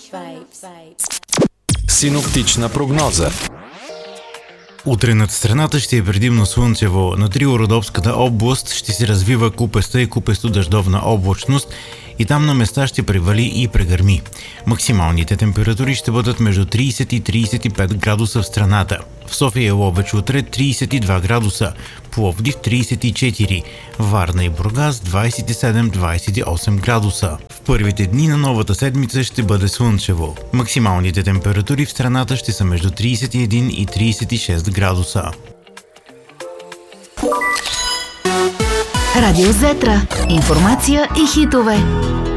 Синоптична прогноза. Утре над страната ще е предимно слънчево. На Триородопската област ще се развива купеста и купесто-дъждовна облачност и там на места ще превали и прегърми. Максималните температури ще бъдат между 30 и 35 градуса в страната. В София и Ловеч утре 32 градуса, Пловдив 34, Варна и Бургас 27-28 градуса. В първите дни на новата седмица ще бъде слънчево. Максималните температури в страната ще са между 31 и 36 градуса. Радио Зетра. Информация и хитове.